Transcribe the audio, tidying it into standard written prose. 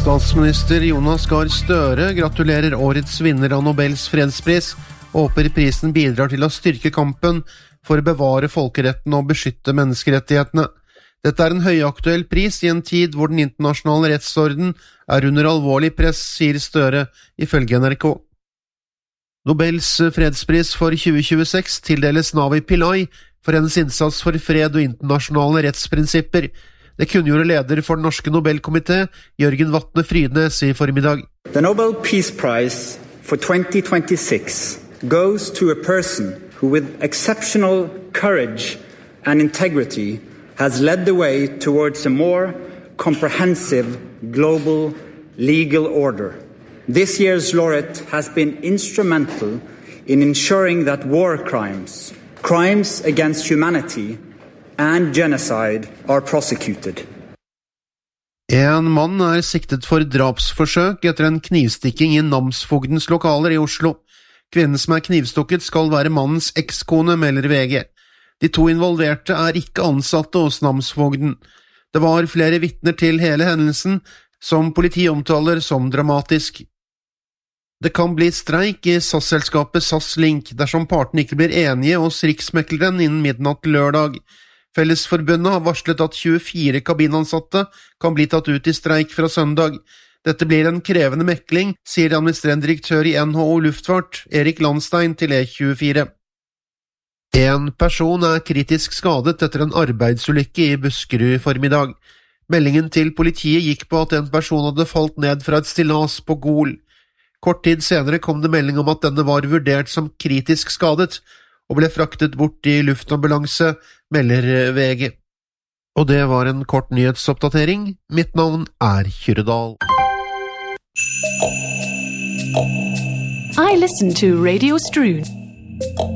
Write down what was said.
Statsminister Jonas Gahr Støre gratulerer årets vinner av Nobels fredspris og håper prisen bidrar til å styrke kampen for å bevare folkeretten og beskytte menneskerettighetene. Dette er en høyaktuell pris i en tid hvor den internasjonale rettsorden er under alvorlig press, sier Støre ifølge NRK. Nobels fredspris for 2026 tildeles Navi Pillai for hennes innsats for fred og internasjonale rettsprinsipper. Det kunngjorde leder for den norske Nobelkomité, Jørgen Vatne Frydnes, i formiddag. The Nobel Peace Prize for 2026 goes to a person who with exceptional courage and integrity has led the way towards a more comprehensive global legal order. This year's laureate has been instrumental in ensuring that war crimes, crimes against humanity and genocide are prosecuted. En mann er siktet for drapsforsøk etter en knivstikking i namsfogdens lokaler i Oslo. Kvinnen som er knivstukket skal være mannens ekskone, melder VG. De to involverte er ikke ansatte hos namsfogden. Det var flere vitner til hele hendelsen, som politiet omtaler som dramatisk. Det kan bli streik i SAS-selskapet SAS Link dersom partene ikke blir enige hos riksmekleren innen midnatt lørdag. Fellesforbundet har varslet at 24 kabinansatte kan bli tatt ut i streik fra søndag. Dette blir en krevende mekling, sier administrerende direktør i NHO Luftfart, Erik Landstein, til E24. En person er kritisk skadet etter en arbeidsulykke i Buskerud i formiddag. Meldingen til politiet gikk på at en person hadde falt ned fra et stillas på Gol. Kort tid senere kom det melding om at denne var vurdert som kritisk skadet, og ble fraktet bort i luftambulanse, melder VG. Og det var en kort nyhetsoppdatering. Mitt navn er Kyrredal. I listen to Radio Strud.